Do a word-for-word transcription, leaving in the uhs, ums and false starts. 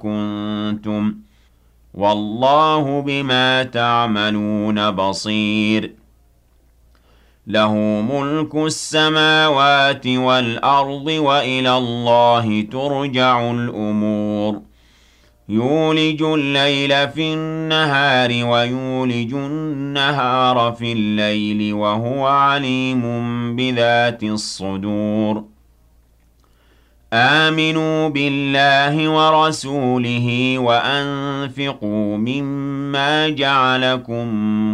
كُنتُمْ ۚ وَاللَّهُ بِمَا تَعْمَلُونَ بَصِيرٌ لَهُ مُلْكُ السَّمَاوَاتِ وَالْأَرْضِ ۖ وَإِلَى اللَّهِ تُرْجَعُ الْأُمُورُ يُولِجُ اللَّيْلَ فِي النَّهَارِ وَيُولِجُ النَّهَارَ فِي اللَّيْلِ ۖ وَهُوَ عَلِيمٌ بِذَاتِ الصُّدُورِ آمِنُوا بِاللَّهِ وَرَسُولِهِ وَأَنفِقُوا مِمَّا جَعَلَكُم